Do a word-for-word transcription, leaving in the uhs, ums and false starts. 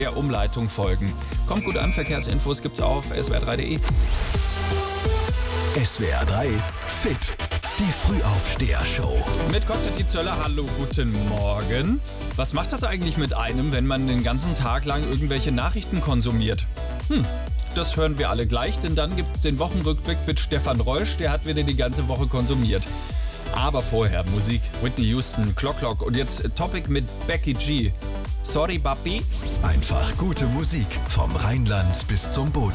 der Umleitung folgen. Kommt gut an, Verkehrsinfos gibt's auf S W R drei punkt de. S W R drei Fit, die Frühaufsteher-Show. Mit Konstantin Zöller, hallo, guten Morgen. Was macht das eigentlich mit einem, wenn man den ganzen Tag lang irgendwelche Nachrichten konsumiert? Hm, das hören wir alle gleich, denn dann gibt's den Wochenrückblick mit Stefan Reusch, der hat wieder die ganze Woche konsumiert. Aber vorher Musik, Whitney Houston, Clock Clock und jetzt Topic mit Becky G. Sorry, Papi. Einfach gute Musik vom Rheinland bis zum Boden.